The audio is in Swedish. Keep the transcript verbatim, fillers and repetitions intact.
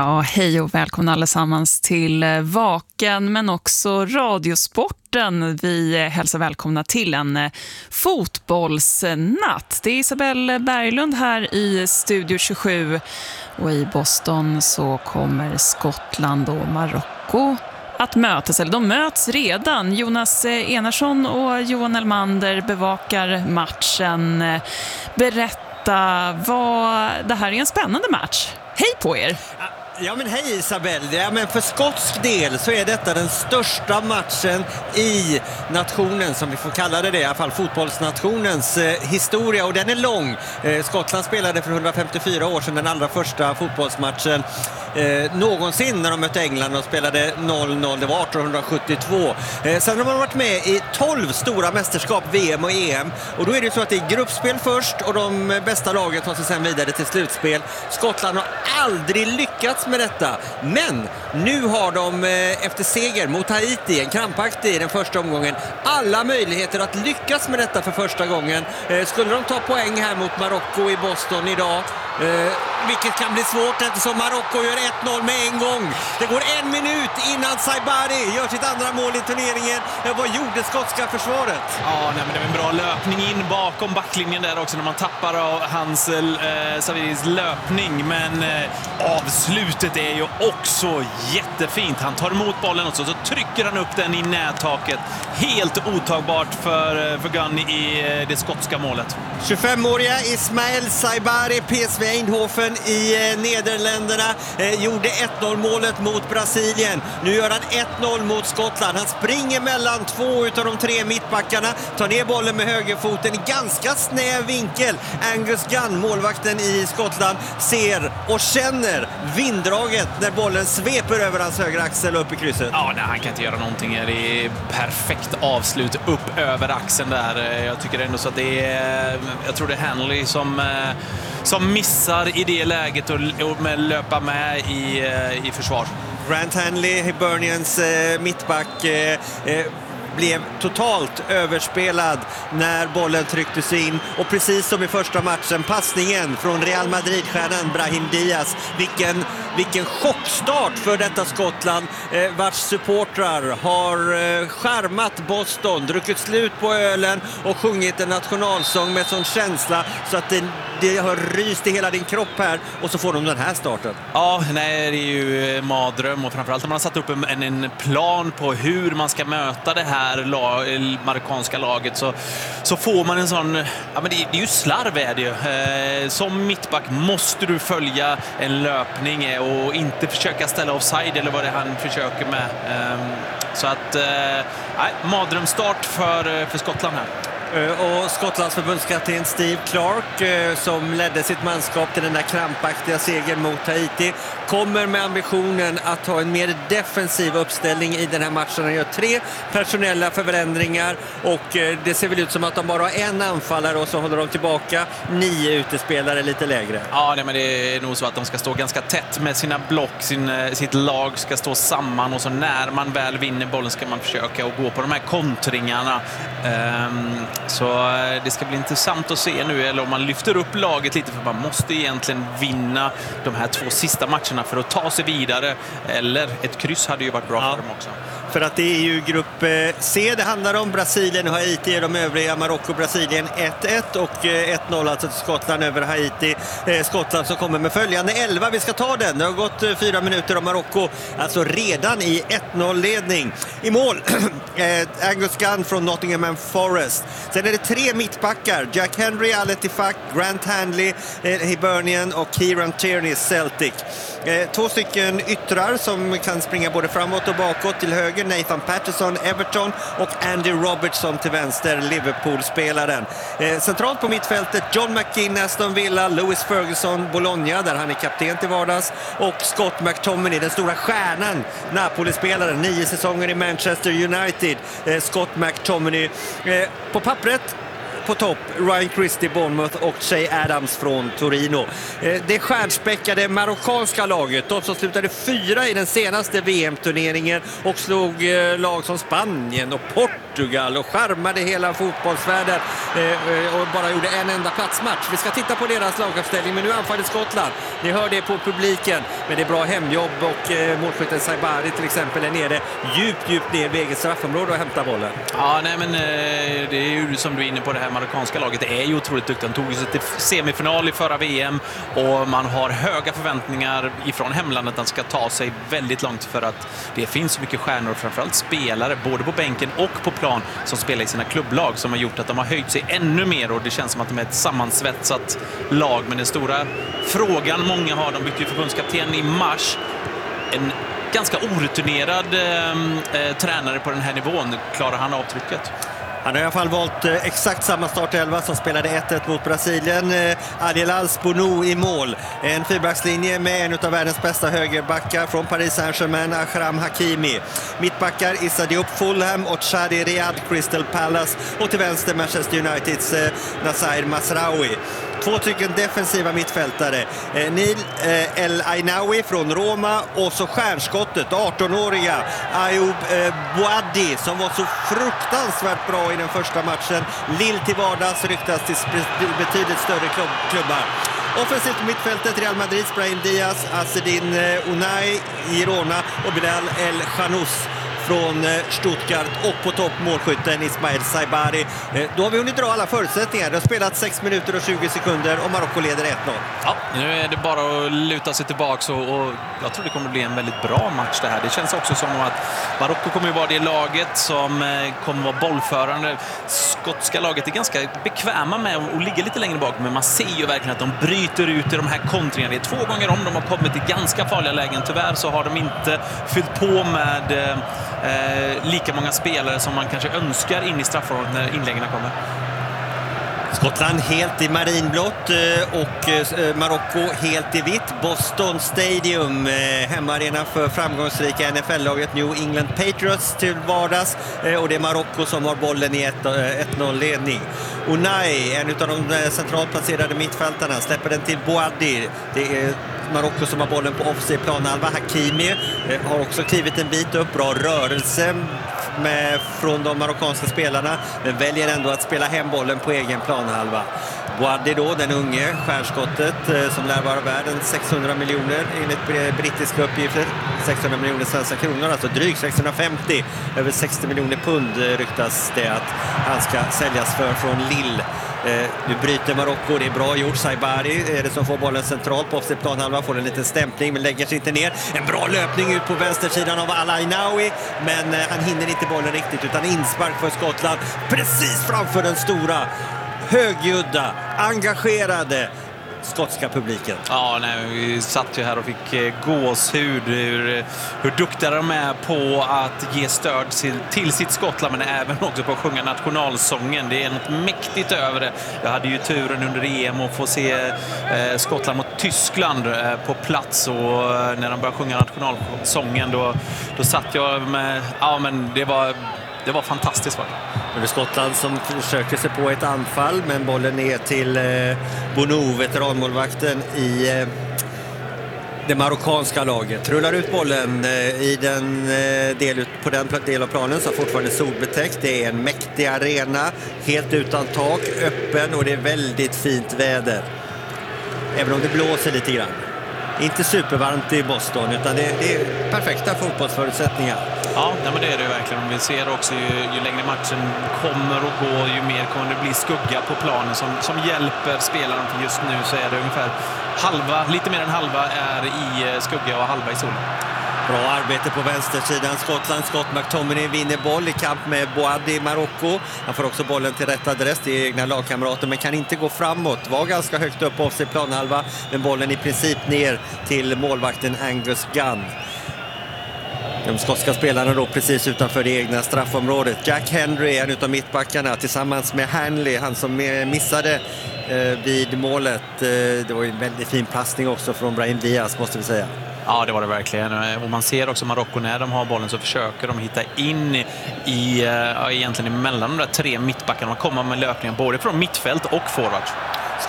Ja, hej och välkomna allesammans till Vaken men också Radiosporten. Vi hälsar välkomna till en fotbollsnatt. Det är Isabelle Berglund här i Studio tjugosju och i Boston så kommer Skottland och Marocko att mötas, eller de möts redan. Jonas Enarsson och Johan Elmander bevakar matchen. Berätta, vad det här är en spännande match. Hej på er! Ja men hej Isabelle, ja, men för skotsk del så är detta den största matchen i nationen, som vi får kalla det, det i alla fall fotbollsnationens eh, historia, och den är lång. Eh, Skottland spelade för hundrafemtiofyra år sedan den allra första fotbollsmatchen eh, någonsin när de mötte England och spelade noll noll, det var artonhundrasjuttiotvå. Eh, sen har man varit med i tolv stora mästerskap, V M och E M, och då är det så att det är gruppspel först och de bästa lagen tar sig sen vidare till slutspel. Skottland har aldrig lyckats med detta, men nu har de efter seger mot Haiti, en krampaktig i den första omgången, alla möjligheter att lyckas med detta för första gången. Skulle de ta poäng här mot Marocko i Boston idag, Eh, vilket kan bli svårt eftersom Marocko gör ett noll med en gång. Det går en minut innan Saibari gör sitt andra mål i turneringen. Eh, vad gjorde skotska försvaret? Ja, nej, men det var en bra löpning in bakom backlinjen där också när man tappar av hans eh, Saviris löpning. Men eh, avslutet är ju också jättefint. Han tar emot bollen också, så trycker han upp den i nättaket. Helt otagbart för, för Gunn i eh, det skotska målet. tjugofemåriga Ismael Saibari, P S V Eindhoven i eh, Nederländerna, eh, gjorde ett noll målet mot Brasilien. Nu gör han ett noll mot Skottland. Han springer mellan två utav de tre mittbackarna, tar ner bollen med högerfoten i ganska snäv vinkel. Angus Gunn, målvakten i Skottland, ser och känner vinddraget när bollen sveper över hans högra axel upp i krysset. Ja, nej, han kan inte göra någonting. Det är perfekt avslut upp över axeln där. Jag tycker ändå så att det är, jag tror det är Hanley som som missar i det läget och, och med löpa med i, i försvar. Grant Hanley, Hibernians eh, mittback, eh, eh, blev totalt överspelad när bollen trycktes in, och precis som i första matchen, passningen från Real Madrid-stjärnan Brahim Diaz, vilken, vilken chockstart för detta Skottland, eh, vars supportrar har eh, skärmat Boston, druckit slut på ölen och sjungit en nationalsång med sån känsla så att det, det har ryst i hela din kropp här, och så får de den här starten. Ja, nej, det är ju madröm, och framförallt när man har satt upp en, en plan på hur man ska möta det här lag, marockanska laget, så, så får man en sån, ja men det, det är ju slarv är det ju. Eh, som mittback måste du följa en löpning och inte försöka ställa offside eller vad det är han försöker med. Eh, så att, eh, nej, madrömstart för, för Skottland här. Och Skottlands förbundskapten Steve Clark, som ledde sitt manskap till den där krampaktiga segern mot Haiti, kommer med ambitionen att ha en mer defensiv uppställning i den här matchen. Han gör tre personella förändringar, och det ser väl ut som att de bara har en anfallare och så håller de tillbaka nio utespelare lite lägre. Ja, nej, men det är nog så att de ska stå ganska tätt med sina block, sin, sitt lag ska stå samman, och så när man väl vinner bollen ska man försöka att gå på de här kontringarna. Um, Så det ska bli intressant att se nu, eller om man lyfter upp laget lite, för man måste egentligen vinna de här två sista matcherna för att ta sig vidare, eller ett kryss hade ju varit bra ja. för dem också. För att det är ju grupp C det handlar om. Brasilien och Haiti är de övriga. Marocko och Brasilien ett ett och ett noll alltså till Skottland över Haiti. Skottland som kommer med följande elva. Vi ska ta den. Det har gått fyra minuter och Marocko alltså redan i ett noll-ledning. I mål Angus Gunn från Nottingham Forest. Sen är det tre mittbackar. Jack Henry, Aletifak, Grant Hanley, Hibernian och Kieran Tierney, Celtic. Två stycken yttrar som kan springa både framåt och bakåt. Till höger Nathan Patterson, Everton, och Andy Robertson till vänster, Liverpool-spelaren. Eh, centralt på mittfältet John McKinn, Aston Villa, Lewis Ferguson, Bologna, där han är kapten till vardags, och Scott McTominay, den stora stjärnan, Napoli-spelaren, nio säsonger i Manchester United. Eh, Scott McTominay. Eh, på pappret på topp Ryan Christie, Bournemouth, och Che Adams från Torino. Det stjärnspäckade marockanska laget, de som slutade fyra i den senaste V M-turneringen och slog lag som Spanien och Portugal och skärmade hela fotbollsvärlden och bara gjorde en enda platsmatch. Vi ska titta på deras laguppställning, men nu anfaller Skottland. Ni hör det på publiken. Men det är bra hemjobb och eh, målskytten Saibari till exempel är nere djupt, djupt ner vid eget straffområde och hämtar bollen. Ja, nej men eh, det är ju som du är inne på, det här marockanska laget. Det är ju otroligt duktigt. De tog sig till semifinal i förra V M och man har höga förväntningar ifrån hemlandet att han ska ta sig väldigt långt för att det finns så mycket stjärnor, framförallt spelare, både på bänken och på plan som spelar i sina klubblag som har gjort att de har höjt sig ännu mer och det känns som att de är ett sammansvetsat lag. Men den stora frågan många har, de bytte ju förbundskapten i mars, en ganska orutinerad eh, tränare på den här nivån. Klarar han avtrycket? Han har i alla fall valt eh, exakt samma startelva som spelade ett ett mot Brasilien. Eh, Adel Al-Spounou i mål. En fyrbackslinje med en av världens bästa högerbackar från Paris Saint-Germain, Akram Hakimi. Mittbackar Issa Diop, Fulham, och Chadi Riyad, Crystal Palace. Och till vänster Manchester Uniteds eh, Nasser Masraoui. Två stycken defensiva mittfältare. Eh, Nil eh, El Ainaoui från Roma och så stjärnskottet, arton-åriga Ayoub eh, Boadi som var så fruktansvärt bra i den första matchen. Lill till vardags, ryktas till betydligt större klubb, klubbar. Offensivt på mittfältet Real Madrids Brahim Diaz, Azzedine eh, Unai, Girona och Bilal El Khanous från Stuttgart, och på topp målskytten Ismail Saibari. Då har vi hunnit dra alla förutsättningar. Det har spelat sex minuter och tjugo sekunder och Marocko leder ett noll. Ja, nu är det bara att luta sig tillbaka och, och jag tror det kommer bli en väldigt bra match det här. Det känns också som att Marocko kommer att vara det laget som kommer att vara bollförande. Skotska laget är ganska bekväma med att ligga lite längre bak, men man ser ju verkligen att de bryter ut i de här kontringarna. Det är två gånger om de har kommit i ganska farliga lägen. Tyvärr så har de inte fyllt på med Eh, lika många spelare som man kanske önskar in i straffområdet när inläggen kommer. Skottland helt i marinblått och Marocko helt i vitt. Boston Stadium, hemmaarena för framgångsrika N F L-laget New England Patriots till vardags, och det är Marocko som har bollen i ett noll-ledning. Unai, en av de centralt placerade mittfältarna, släpper den till Boadi. Det är Marocko som har bollen på offside planhalva. Hakimi har också klivit en bit upp, bra rörelse med, från de marockanska spelarna, men väljer ändå att spela hem bollen på egen planhalva. Boadi då, den unge stjärnskottet som lär vara värden sexhundra miljoner enligt brittiska uppgifter, sexhundra miljoner svenska kronor, alltså drygt sexhundrafemtio, över sextio miljoner pund ryktas det att han ska säljas för från Lille. Eh, nu bryter Marocko, det är bra gjort. Saibari är det som får bollen centralt på offside planhalva, får en liten stämpling men lägger sig inte ner. En bra löpning ut på vänstersidan av El Ainaoui, men eh, han hinner inte bollen riktigt utan inspark för Skottland precis framför den stora, högljudda, engagerade skotska publiken. Ja, nej, vi satt ju här och fick eh, gåshud hur, hur duktiga de är på att ge stöd till, till sitt Skottland, men även också på att sjunga nationalsången. Det är något mäktigt över det. Jag hade ju turen under E M att få se eh, Skottland mot Tyskland eh, på plats, och eh, när de började sjunga nationalsången då, då satt jag med, ja men det var Det var fantastiskt. Va? Det är Skottland som försöker sig på ett anfall, men bollen är till eh, Bonou, veteranmålvakten i eh, det marockanska laget. Rullar ut bollen eh, i den, eh, del, på den del av planen som fortfarande är solbetäckt. Det är en mäktig arena, helt utan tak, öppen, och det är väldigt fint väder. Även om det blåser lite grann. Inte supervarmt i Boston, utan det, det är perfekta fotbollsförutsättningar. Ja, nej, men det är det verkligen. Vi ser också ju, ju längre matchen kommer och går, ju mer kommer det bli skugga på planen som, som hjälper spelarna. För just nu så är det ungefär halva, lite mer än halva är i skugga och halva i solen. Bra arbete på vänstersidan. Skottland, Scott McTominay vinner boll i kamp med Boadi i Marocko. Han får också bollen till rätt adress till egna lagkamrater, men kan inte gå framåt. Var ganska högt upp på sig planhalva, men bollen i princip ner till målvakten Angus Gunn. De skotska spelarna då precis utanför det egna straffområdet. Jack Hendry, en av mittbackarna, tillsammans med Hanley, han som missade eh, vid målet. Eh, det var ju en väldigt fin passning också från Brahim Diaz, måste vi säga. Ja, det var det verkligen. Och man ser också Marocko, när de har bollen så försöker de hitta in i, ja, egentligen mellan de där tre mittbackarna. Man kommer med löpningar både från mittfält och forward.